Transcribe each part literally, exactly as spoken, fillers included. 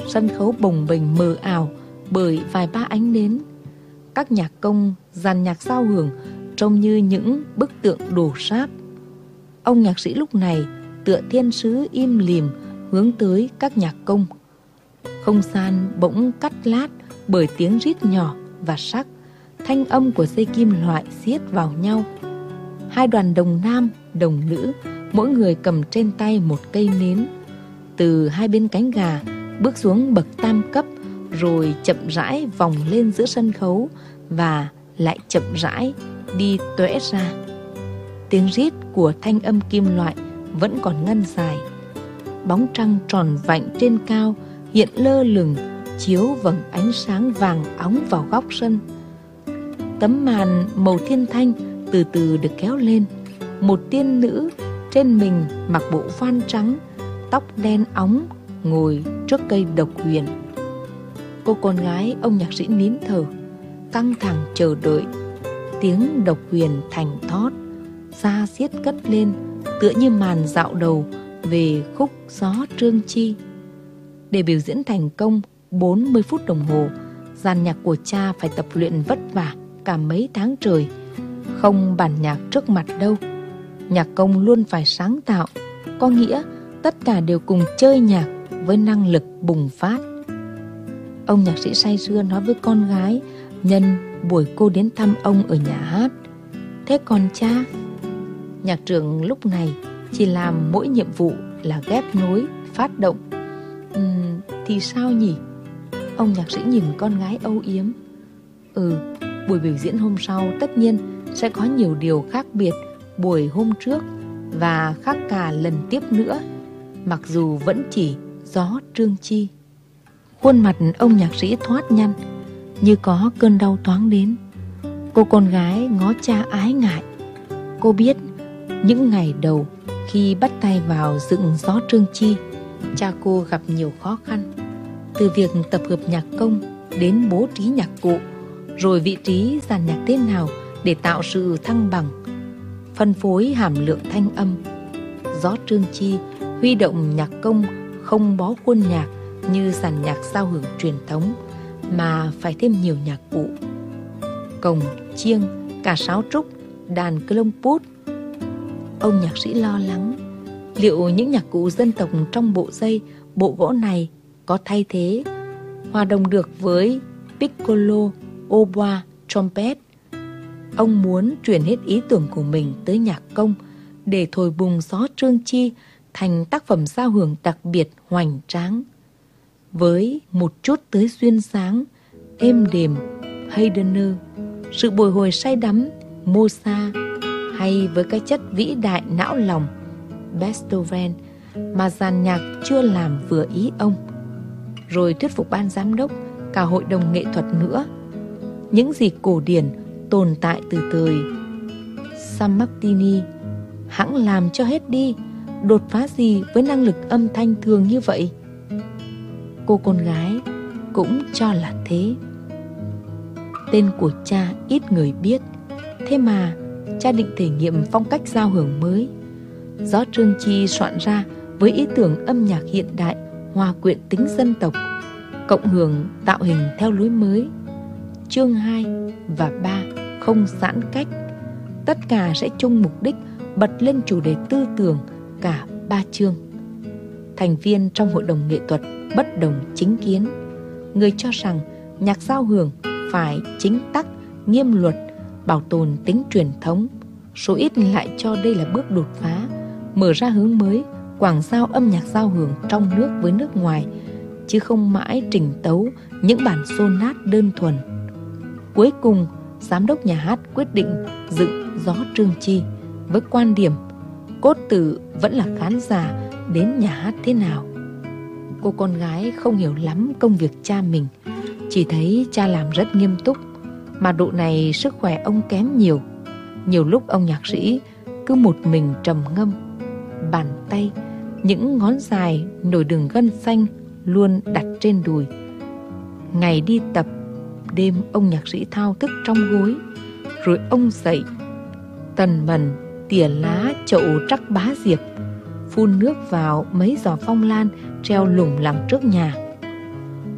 sân khấu bồng bềnh mờ ảo bởi vài ba ánh nến. Các nhạc công dàn nhạc giao hưởng trông như những bức tượng đồ sáp. Ông nhạc sĩ lúc này tựa thiên sứ im lìm hướng tới các nhạc công. Không gian bỗng cắt lát bởi tiếng rít nhỏ và sắc, thanh âm của dây kim loại siết vào nhau. Hai đoàn đồng nam, đồng nữ, mỗi người cầm trên tay một cây nến. Từ hai bên cánh gà bước xuống bậc tam cấp, rồi chậm rãi vòng lên giữa sân khấu và lại chậm rãi đi tuẽ ra. Tiếng rít của thanh âm kim loại vẫn còn ngân dài. Bóng trăng tròn vạnh trên cao hiện lơ lửng, chiếu vầng ánh sáng vàng óng vào góc sân. Tấm màn màu thiên thanh từ từ được kéo lên. Một tiên nữ trên mình mặc bộ voan trắng, tóc đen óng, ngồi trước cây độc huyền. Cô con gái ông nhạc sĩ nín thở, căng thẳng chờ đợi. Tiếng độc huyền thành thót, da xiết cất lên, tựa như màn dạo đầu về khúc Gió Trương Chi. Để biểu diễn thành công bốn mươi phút đồng hồ, dàn nhạc của cha phải tập luyện vất vả cả mấy tháng trời. Không bản nhạc trước mặt đâu. Nhạc công luôn phải sáng tạo, có nghĩa tất cả đều cùng chơi nhạc với năng lực bùng phát. Ông nhạc sĩ say sưa nói với con gái nhân buổi cô đến thăm ông ở nhà hát. Thế còn cha? Nhạc trưởng lúc này chỉ làm mỗi nhiệm vụ là ghép nối, phát động. Uhm, thì sao nhỉ? Ông nhạc sĩ nhìn con gái âu yếm. Ừ, buổi biểu diễn hôm sau tất nhiên sẽ có nhiều điều khác biệt buổi hôm trước và khác cả lần tiếp nữa, mặc dù vẫn chỉ Gió Trương Chi. Khuôn mặt ông nhạc sĩ thoát nhăn, như có cơn đau thoáng đến. Cô con gái ngó cha ái ngại. Cô biết những ngày đầu khi bắt tay vào dựng Gió Trương Chi, cha cô gặp nhiều khó khăn. Từ việc tập hợp nhạc công đến bố trí nhạc cụ, rồi vị trí dàn nhạc thế nào để tạo sự thăng bằng, phân phối hàm lượng thanh âm. Gió Trương Chi huy động nhạc công không bó khuôn nhạc như dàn nhạc giao hưởng truyền thống, mà phải thêm nhiều nhạc cụ: cồng, chiêng, cả sáo trúc, đàn clomput. Ông nhạc sĩ lo lắng liệu những nhạc cụ dân tộc trong bộ dây, bộ gỗ này có thay thế, hòa đồng được với piccolo, hautbois, trumpet. Ông muốn truyền hết ý tưởng của mình tới nhạc công để thổi bùng Gió Trương Chi thành tác phẩm giao hưởng đặc biệt hoành tráng. Với một chút tới duyên dáng, êm đềm, Haydn, sự bồi hồi say đắm, Mozart, hay với cái chất vĩ đại não lòng, Beethoven, mà dàn nhạc chưa làm vừa ý ông. Rồi thuyết phục ban giám đốc, cả hội đồng nghệ thuật nữa. Những gì cổ điển tồn tại từ thời Sammartini, hãng làm cho hết đi, đột phá gì với năng lực âm thanh thường như vậy? Cô con gái cũng cho là thế. Tên của cha ít người biết, thế mà cha định thể nghiệm phong cách giao hưởng mới. Gió Trương Chi soạn ra với ý tưởng âm nhạc hiện đại, hòa quyện tính dân tộc, cộng hưởng tạo hình theo lối mới. Chương hai và ba không giãn cách, tất cả sẽ chung mục đích bật lên chủ đề tư tưởng cả ba chương. Thành viên trong hội đồng nghệ thuật bất đồng chính kiến. Người cho rằng nhạc giao hưởng phải chính tắc, nghiêm luật, bảo tồn tính truyền thống. Số ít lại cho đây là bước đột phá, mở ra hướng mới, quảng giao âm nhạc giao hưởng trong nước với nước ngoài, chứ không mãi trình tấu những bản sonat đơn thuần. Cuối cùng, giám đốc nhà hát quyết định dựng Gió Trương Chi với quan điểm cốt tử vẫn là khán giả đến nhà hát thế nào. Cô con gái không hiểu lắm công việc cha mình, chỉ thấy cha làm rất nghiêm túc, mà độ này sức khỏe ông kém nhiều. Nhiều lúc ông nhạc sĩ cứ một mình trầm ngâm, bàn tay, những ngón dài nổi đường gân xanh luôn đặt trên đùi. Ngày đi tập, đêm ông nhạc sĩ thao thức trong gối, rồi ông dậy, tần mần tỉa lá chậu trắc bá diệp, phun nước vào mấy giò phong lan treo lủng lẳng trước nhà.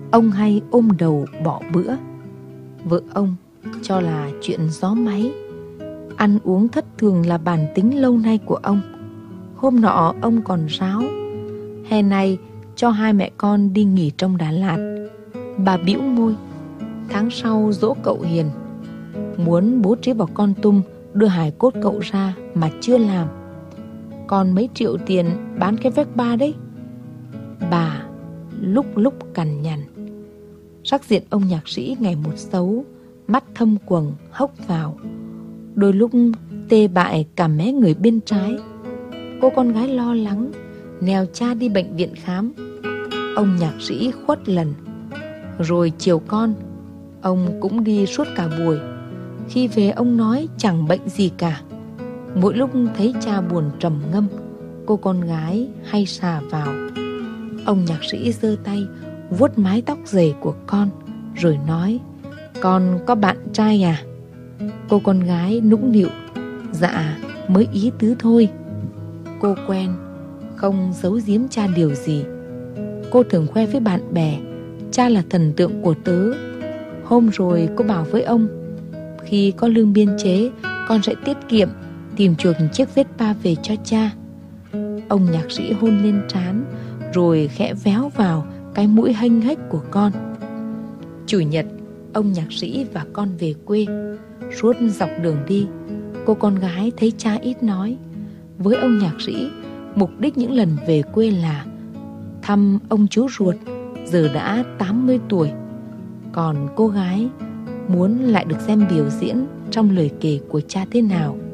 ông hay ôm đầu bỏ bữa. Vợ ông cho là chuyện gió máy. Ăn uống thất thường là bản tính lâu nay của ông. Hôm nọ ông còn ráo: hè này cho hai mẹ con đi nghỉ trong Đà Lạt. Bà bĩu môi: tháng sau giỗ cậu Hiền. Muốn bố trí vào Kon Tum đưa hài cốt cậu ra mà chưa làm. Còn mấy triệu tiền bán cái Vespa đấy. Bà lúc lúc cằn nhằn. Sắc diện ông nhạc sĩ ngày một xấu, mắt thâm quầng hốc vào, đôi lúc tê bại cả mé người bên trái. Cô con gái lo lắng nèo cha đi bệnh viện khám. Ông nhạc sĩ khuất lần. Rồi chiều con, ông cũng đi suốt cả buổi. Khi về ông nói chẳng bệnh gì cả. Mỗi lúc thấy cha buồn trầm ngâm, cô con gái hay xà vào. Ông nhạc sĩ giơ tay vuốt mái tóc dày của con, rồi nói: con có bạn trai à? Cô con gái nũng nịu: dạ, mới ý tứ thôi. Cô quen, không giấu giếm cha điều gì. Cô thường khoe với bạn bè: cha là thần tượng của tớ. Hôm rồi cô bảo với ông: khi có lương biên chế, con sẽ tiết kiệm tìm chuộc chiếc Vespa về cho cha. Ông nhạc sĩ hôn lên trán, rồi khẽ véo vào cái mũi hênh hếch của con. Chủ nhật, ông nhạc sĩ và con về quê. Suốt dọc đường đi, cô con gái thấy cha ít nói. Với ông nhạc sĩ, mục đích những lần về quê là thăm ông chú ruột, giờ đã tám mươi tuổi. Còn cô gái muốn lại được xem biểu diễn trong lời kể của cha thế nào.